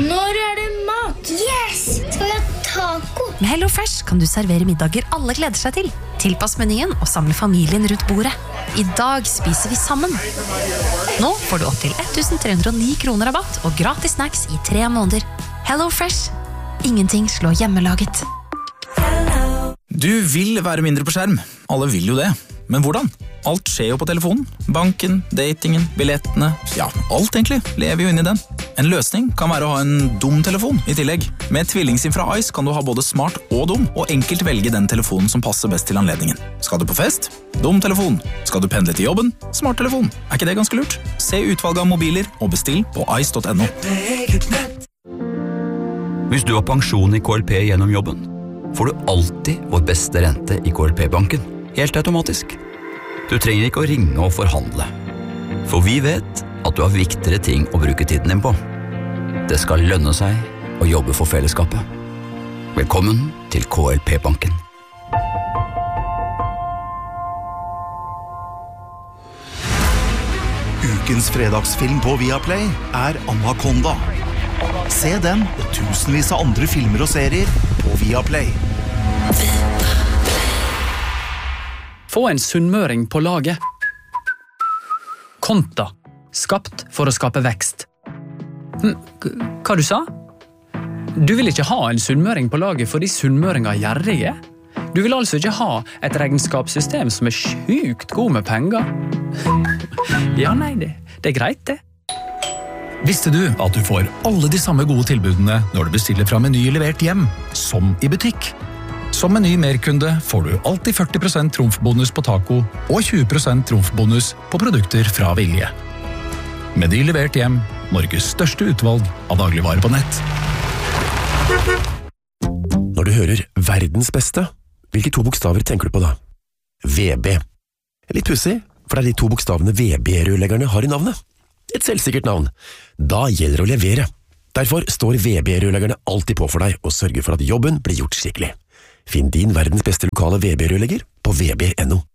Når det mat? Yes! Skal vi ha taco? Med HelloFresh kan du servere middager alle gleder seg til. Tilpass menyen og samle familien rundt bordet. I dag spiser vi sammen. Nå får du opp til 1309 kroner rabatt og gratis snacks i 3 måneder. HelloFresh. Ingenting slår hjemmelaget. Du vil være mindre på skjerm. Alle vil jo det. Men hvordan? Alt skjer jo på telefonen. Banken, datingen, billettene. Ja, alt egentlig lever jo inn i den. En løsning kan være å ha en dum telefon i tillegg. Med TvillingSIM fra Ice kan du ha både smart og dum, og enkelt velge den telefonen som passer best til anledningen. Skal du på fest? Dum telefon. Skal du pendle til jobben? Smart telefon. Er ikke det ganske lurt? Se utvalget av mobiler og bestill på ice.no. Hvis du har pensjon i KLP gjennom jobben, får du alltid vår beste rente i KLP-banken. Helt automatisk. Du trenger ikke å ringe og forhandle. For vi vet at du har viktigere ting å bruke tiden din på. Det skal lønne seg å jobbe for fellesskapet. Velkommen til KLP-banken. Ukens fredagsfilm på Viaplay er Anaconda. Se den og tusenvis av andre filmer og serier på Viaplay. Få en sunnmøring på laget. Konta. Skapt for å skape vekst. Hva du sa? Du vil ikke ha en sunnmøring på laget fordi sunnmøringer er gjerrige? Du vil altså ikke ha et regnskapssystem som er sjukt god med penger? Ja, nei, det er greit det. Visste du at du får alle de samme gode tilbudene når du bestiller fra Meny levert hjem, som i butikk? Som Meny merkunde får du alltid 40% trumfbonus på taco og 20% trumfbonus på produkter fra Vilje. Meny levert hjem, Norges største utvalg av dagligvarer på nett. Når du hører verdens beste, hvilke 2 bokstaver tenker du på da? VB. Litt pussig, for det er de 2 bokstavene VB-rørleggerne har i navnet. Et selvsikkert navn. Da gjelder det å levere. Derfor står VB-rørleggerne alltid på for deg og sørger for at jobben blir gjort skikkelig. Finn din verdens beste lokale VB-rørlegger på vb.no.